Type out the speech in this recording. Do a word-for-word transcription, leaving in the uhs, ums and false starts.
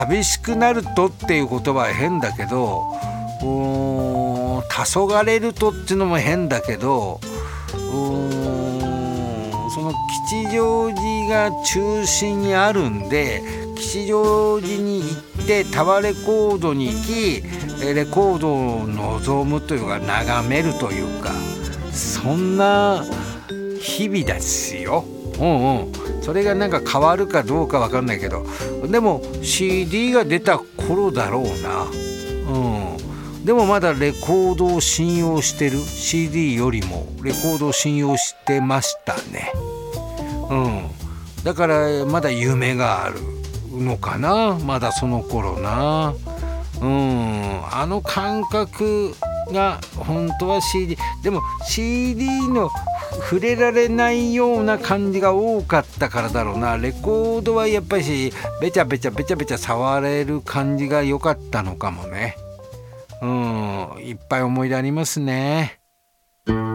寂しくなるとっていう言葉は変だけど、うーん黄昏るとっていうのも変だけど、うーんその吉祥寺が中心にあるんで、吉祥寺に行ってタワーレコードに行き、レコードを望むというか眺めるというか、そんな日々ですよ。うんうん、それがなんか変わるかどうか分かんないけど、でも シーディー が出た頃だろうな。うん、でもまだレコードを信用してる。 シーディー よりもレコードを信用してましたね。うん、だからまだ夢があるのかな、まだその頃な。うん、あの感覚が本当は シーディー でも シーディー の触れられないような感じが多かったからだろうな。レコードはやっぱりべちゃべちゃべちゃべちゃ触れる感じが良かったのかもね。うん、いっぱい思い出ありますね。